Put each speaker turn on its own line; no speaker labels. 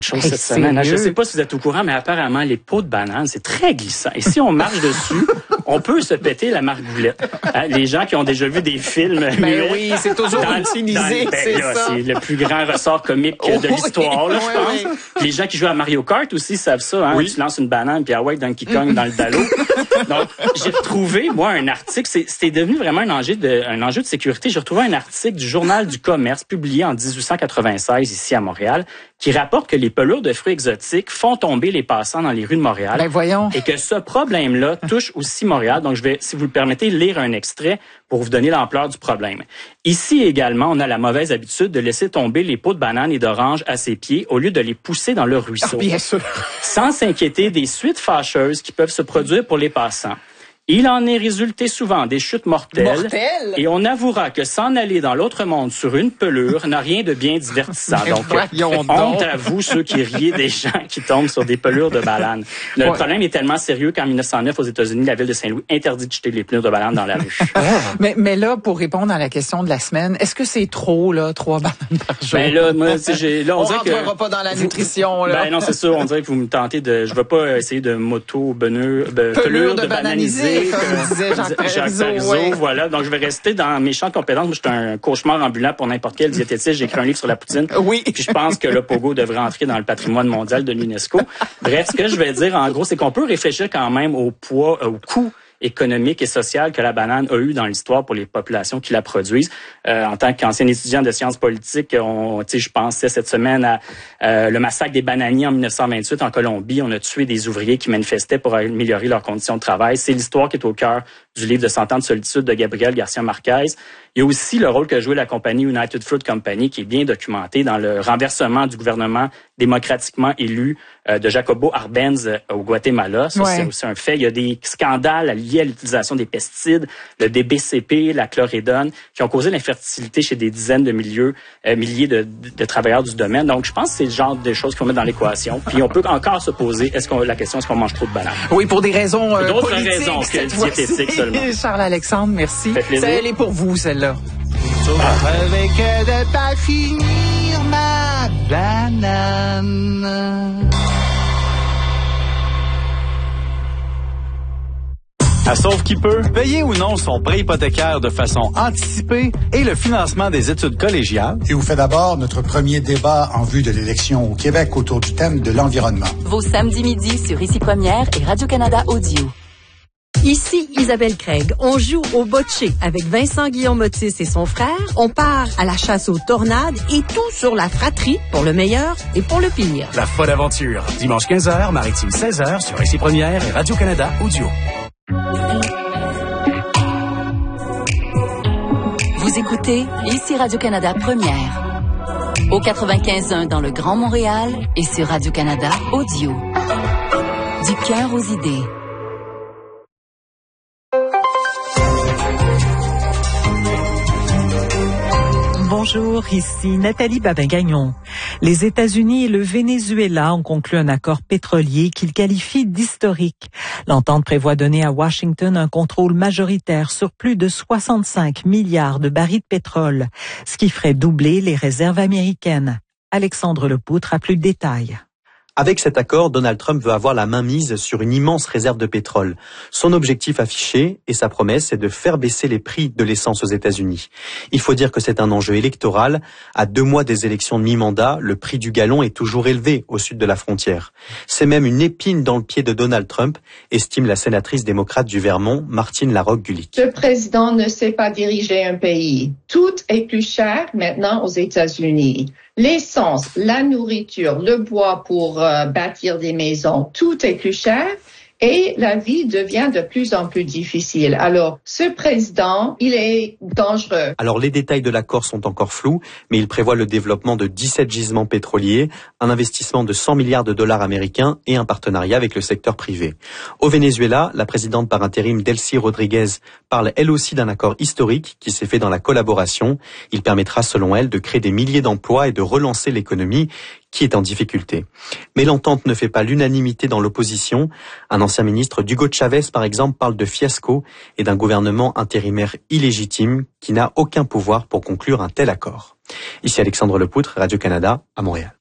chose cette semaine. Je ne sais pas si vous êtes au courant, mais apparemment, les peaux de banane, c'est très glissant. Et si on marche dessus, on peut se péter la margoulette. Les gens qui ont déjà vu des films...
oui, c'est toujours utilisé, c'est ça.
C'est le plus grand ressort comique de l'histoire, là, je pense. Oui. Les gens qui jouent à Mario Kart aussi savent ça. Hein? Oui. Tu lances une banane, puis Donkey Kong dans le dallo. Donc, j'ai retrouvé, moi, un article. C'était devenu vraiment un enjeu de sécurité. J'ai retrouvé un article du Journal du commerce publié en 1896 ici à Montréal qui rapporte que les pelures de fruits exotiques font tomber les passants dans les rues de Montréal.
Ben voyons.
Et que ce problème-là touche aussi Montréal. Donc, je vais, si vous le permettez, lire un extrait pour vous donner l'ampleur du problème. Ici également, on a la mauvaise habitude de laisser tomber les peaux de bananes et d'oranges à ses pieds au lieu de les pousser dans le ruisseau.
Bien sûr.
Sans s'inquiéter des suites fâcheuses qui peuvent se produire pour les passants. Il en est résulté souvent des chutes mortelles. Et on avouera que s'en aller dans l'autre monde sur une pelure n'a rien de bien divertissant. Donc, honte à vous, ceux qui riez des gens qui tombent sur des pelures de bananes. Le problème est tellement sérieux qu'en 1909, aux États-Unis, la ville de Saint-Louis interdit de jeter les pelures de bananes dans la rue.
mais là, pour répondre à la question de la semaine, est-ce que c'est trop, là, 3 bananes par jour?
Ben là, moi, on
rentrera pas dans la nutrition, là.
Ben non, c'est sûr. On dirait que vous me tentez de... Je veux pas essayer de pelure de bananiser.
Comme disait Jacques Parizeau,
voilà. Donc, je vais rester dans mes champs de compétences. Moi, je suis un cauchemar ambulant pour n'importe quel diététicien. J'ai écrit un livre sur la poutine.
Oui.
Puis je pense que le pogo devrait entrer dans le patrimoine mondial de l'UNESCO. Bref, ce que je vais dire, en gros, c'est qu'on peut réfléchir quand même au poids, au coût économique et social que la banane a eu dans l'histoire pour les populations qui la produisent. En tant qu'ancien étudiant de sciences politiques, je pensais cette semaine à le massacre des bananiers en 1928 en Colombie. On a tué des ouvriers qui manifestaient pour améliorer leurs conditions de travail. C'est l'histoire qui est au cœur du livre de 100 ans de solitude de Gabriel Garcia Marquez. Il y a aussi le rôle que jouait la compagnie United Fruit Company, qui est bien documenté dans le renversement du gouvernement démocratiquement élu de Jacobo Arbenz au Guatemala. Ça, c'est aussi un fait. Il y a des scandales liés à l'utilisation des pesticides, le DBCP, la chlorédone, qui ont causé l'infertilité chez des dizaines de milliers de travailleurs du domaine. Donc, je pense que c'est le genre de choses qu'on met dans l'équation. Puis, on peut encore se poser la question, est-ce qu'on mange trop de bananes?
Oui, pour des raisons
d'autres
politiques,
raisons que diététiques seulement.
Charles-Alexandre, merci. Elle est pour vous, celle-là.
Avec de pas finir ma banane.
À Sauve qui peut, payer ou non son prêt hypothécaire de façon anticipée et le financement des études collégiales.
Et vous fait d'abord notre premier débat en vue de l'élection au Québec autour du thème de l'environnement.
Vos samedis midi sur Ici Première et Radio-Canada Audio.
Ici Isabelle Craig. On joue au bocce avec Vincent Guillaume Otis et son frère. On part à la chasse aux tornades et tout sur la fratrie pour le meilleur et pour le pire.
La folle aventure. Dimanche 15h, Maritime 16h sur Ici Première et Radio-Canada Audio.
Vous écoutez Ici Radio-Canada Première. Au 95.1 dans le Grand Montréal et sur Radio-Canada Audio. Du cœur aux idées.
Bonjour, ici Nathalie Babin-Gagnon. Les États-Unis et le Venezuela ont conclu un accord pétrolier qu'ils qualifient d'historique. L'entente prévoit donner à Washington un contrôle majoritaire sur plus de 65 milliards de barils de pétrole, ce qui ferait doubler les réserves américaines. Alexandre Lepoutre a plus de détails.
Avec cet accord, Donald Trump veut avoir la main mise sur une immense réserve de pétrole. Son objectif affiché et sa promesse est de faire baisser les prix de l'essence aux États-Unis. Il faut dire que c'est un enjeu électoral. À 2 mois des élections de mi-mandat, le prix du gallon est toujours élevé au sud de la frontière. C'est même une épine dans le pied de Donald Trump, estime la sénatrice démocrate du Vermont, Martine Larocque-Gulick.
Ce président ne sait pas diriger un pays. Tout est plus cher maintenant aux États-Unis. L'essence, la nourriture, le bois pour bâtir des maisons, tout est plus cher et la vie devient de plus en plus difficile. Alors, ce président, il est dangereux.
Alors, les détails de l'accord sont encore flous, mais il prévoit le développement de 17 gisements pétroliers, un investissement de 100 milliards de dollars américains et un partenariat avec le secteur privé. Au Venezuela, la présidente par intérim Delcy Rodriguez parle elle aussi d'un accord historique qui s'est fait dans la collaboration. Il permettra, selon elle, de créer des milliers d'emplois et de relancer l'économie qui est en difficulté. Mais l'entente ne fait pas l'unanimité dans l'opposition. Un ancien ministre, Hugo Chavez, par exemple, parle de fiasco et d'un gouvernement intérimaire illégitime qui n'a aucun pouvoir pour conclure un tel accord. Ici Alexandre Lepoutre, Radio-Canada, à Montréal.